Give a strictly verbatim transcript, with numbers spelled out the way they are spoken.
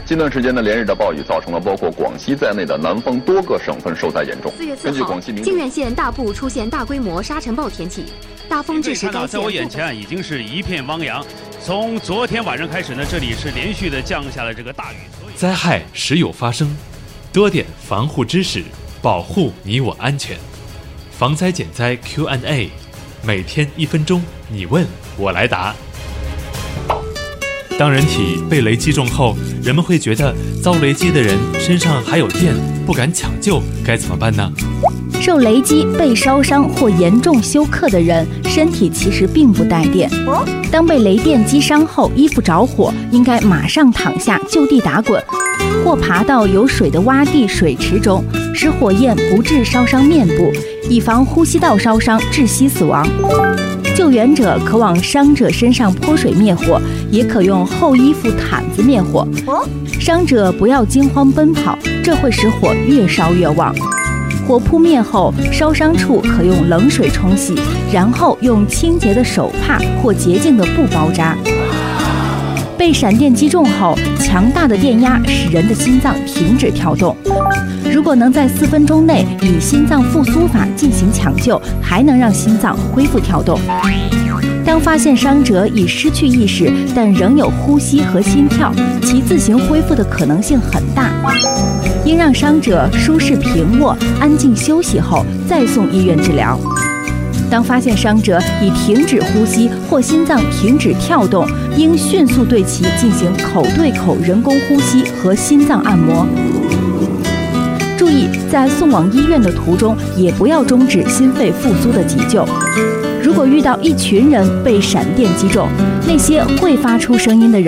近段时间呢，连日的暴雨造成了包括广西在内的南方多个省份受灾严重。 四月四号，靖远县大部出现大规模沙尘暴天气，大风致使该县。 在我眼前啊，已经是一片汪洋。从昨天晚上开始呢，这里是连续的降下了这个大雨。 灾害时有发生，多点防护知识，保护你我安全。防灾减灾 Q and A， 每天一分钟，你问我来答。当人体被雷击中后，人们会觉得遭雷击的人身上还有电，不敢抢救，该怎么办呢？ 受雷击被烧伤或严重休克的人，身体其实并不带电。当被雷电击伤后，衣服着火，应该马上躺下就地打滚，或爬到有水的洼地、水池中，使火焰不致烧伤面部，以防呼吸道烧伤窒息死亡。救援者可往伤者身上泼水灭火，也可用厚衣服毯子灭火。伤者不要惊慌奔跑，这会使火越烧越旺。火扑灭后，烧伤处可用冷水冲洗，然后用清洁的手帕或洁净的布包扎。被闪电击中后，强大的电压使人的心脏停止跳动。如果能在四分钟内以心脏复苏法进行抢救，还能让心脏恢复跳动。当发现伤者已失去意识，但仍有呼吸和心跳，其自行恢复的可能性很大。应让伤者舒适平卧、安静休息后再送医院治疗。当发现伤者已停止呼吸或心脏停止跳动，应迅速对其进行口对口人工呼吸和心脏按摩。注意，在送往医院的途中，也不要终止心肺复苏的急救。如果遇到一群人被闪电击中，那些会发出声音的人